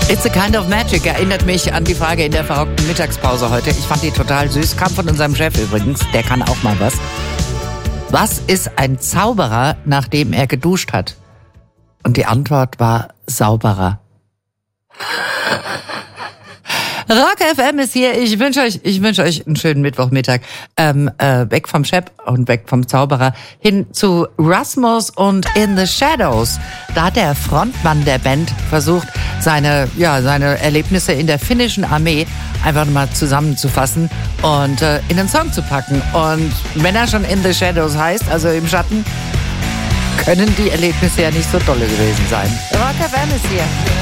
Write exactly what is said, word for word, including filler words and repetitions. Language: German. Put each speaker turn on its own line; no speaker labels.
It's a kind of magic erinnert mich an die Frage in der verrockten Mittagspause heute. Ich fand die total süß. Kam von unserem Chef übrigens. Der kann auch mal was. Was ist ein Zauberer, nachdem er geduscht hat? Und die Antwort war sauberer. Rock F M ist hier. Ich wünsche euch, ich wünsche euch einen schönen Mittwochmittag. Ähm, äh, weg vom Chef und weg vom Zauberer hin zu Rasmus und In the Shadows. Da hat der Frontmann der Band versucht, seine, ja, seine Erlebnisse in der finnischen Armee einfach mal zusammenzufassen und äh, in den Song zu packen. Und wenn er schon In the Shadows heißt, also im Schatten, können die Erlebnisse ja nicht so dolle gewesen sein. Rock F M ist hier.